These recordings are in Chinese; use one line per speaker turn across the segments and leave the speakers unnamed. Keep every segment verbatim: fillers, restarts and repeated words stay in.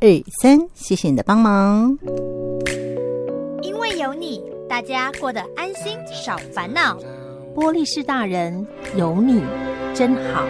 二三，谢谢你的帮忙。
因为有你，大家过得安心少烦恼。
玻璃市大人有你真好。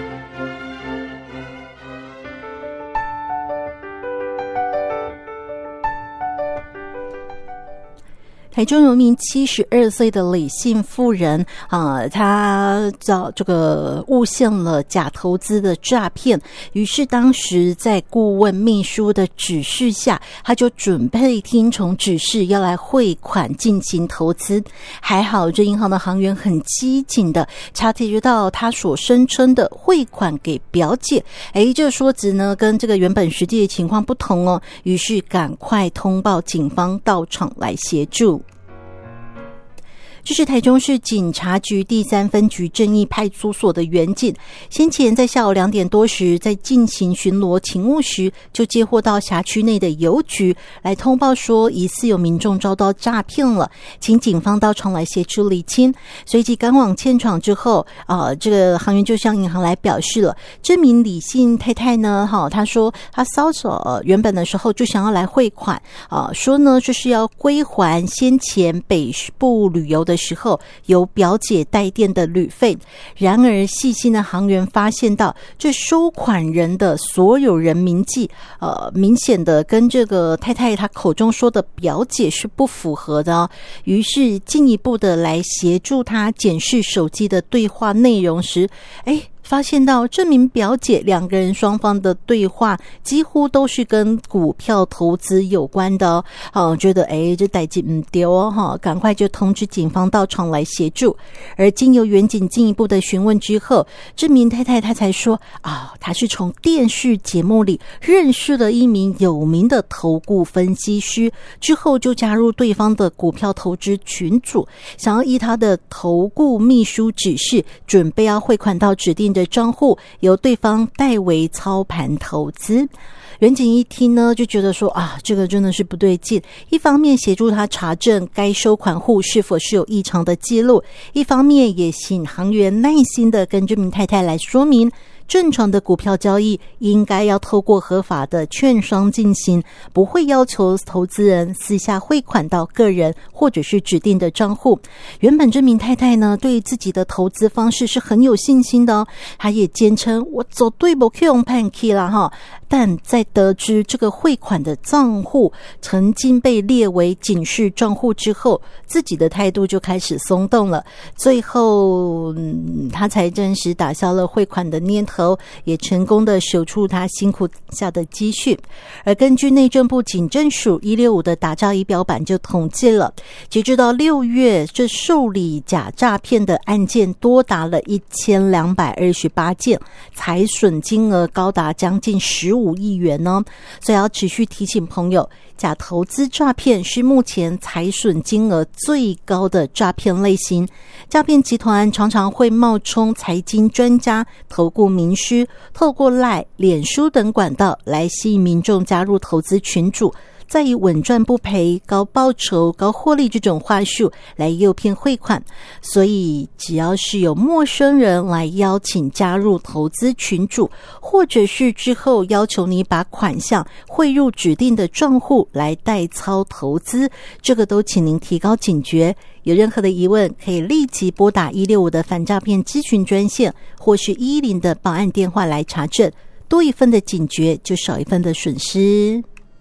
台中有一名七十二岁的李姓妇人啊、呃，她找这个误陷了假投资的诈骗，于是当时在顾问秘书的指示下，她就准备听从指示要来汇款进行投资。还好这银行的行员很机警的察觉到她所声称的汇款给表姐，诶，这说辞呢跟这个原本实际的情况不同哦，于是赶快通报警方到场来协助。这是台中市警察局第三分局正义派出所的员警，先前在下午两点多时，在进行巡逻勤务时，就接获到辖区内的邮局来通报说，疑似有民众遭到诈骗了，请警方到场来协助厘清。随即赶往现场之后，啊、呃，这个行员就向银行来表示了，这名李姓太太呢，哈，她说她骚手、呃、原本的时候就想要来汇款，啊、呃，说呢就是要归还先前北部旅游的时候由表姐代垫的旅费。然而细心的行员发现到这收款人的所有人名记呃，明显的跟这个太太她口中说的表姐是不符合的哦，于是进一步的来协助她检视手机的对话内容时，诶发现到这名表姐两个人双方的对话几乎都是跟股票投资有关的哦，哦觉得诶这代志不对哦哈，赶快就通知警方到场来协助。而经由员警进一步的询问之后，这名太太她才说啊，她是从电视节目里认识了一名有名的投顾分析师，之后就加入对方的股票投资群组，想要依他的投顾秘书指示，准备要汇款到指定的账户，由对方代为操盘投资。员警一听呢，就觉得说啊，这个真的是不对劲。一方面协助他查证该收款户是否是有异常的记录，一方面也请行员耐心的跟这名太太来说明，正常的股票交易应该要透过合法的券商进行，不会要求投资人私下汇款到个人或者是指定的账户。原本这名太太呢，对自己的投资方式是很有信心的哦，她也坚称我走对不用判 key 啦哈。但在得知这个汇款的账户曾经被列为警示账户之后，自己的态度就开始松动了。最后，嗯，他才暂时打消了汇款的念头，也成功的守住他辛苦下的积蓄。而根据内政部警政署一六五的打诈仪表板就统计了，截至到六月，这受理假诈骗的案件多达了一千两百二十八件，财损金额高达将近十五亿元哦。所以要持续提醒朋友，假投资诈骗是目前财损金额最高的诈骗类型。诈骗集团常常会冒充财经专家、投顾名师，透过 LINE、脸书等管道来吸引民众加入投资群组，再以稳赚不赔、高报酬、高获利这种话术来诱骗汇款。所以只要是有陌生人来邀请加入投资群组，或者是之后要求你把款项汇入指定的账户来代操投资，这个都请您提高警觉。有任何的疑问，可以立即拨打一六五的反诈骗咨询专线，或是一一零的报案电话来查证。多一份的警觉，就少一份的损失。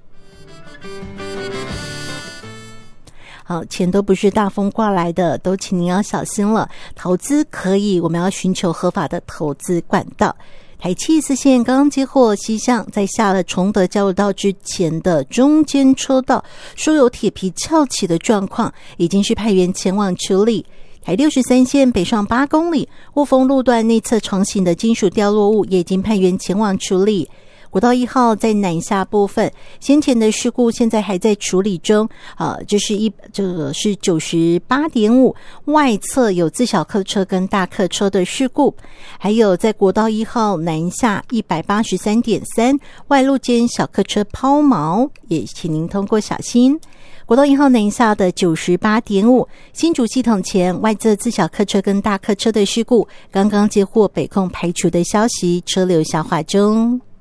好，钱都不是大风刮来的，都请您要小心了。投资可以，我们要寻求合法的投资管道。台七四线刚刚接获西向在下了崇德交流道之前的中间车道说有铁皮翘起的状况，已经是派员前往处理。台六十三线北上八公里雾峰路段内侧成型的金属掉落物也已经派员前往处理。国道一号在南下部分，先前的事故现在还在处理中。啊，这是一这个是 九十八点五 外侧有自小客车跟大客车的事故，还有在国道一号南下 一百八十三点三 外路间小客车抛锚，也请您通过小心。国道一号南下的 九十八点五 新竹系统前外侧自小客车跟大客车的事故，刚刚接获北控排除的消息，车流消化中。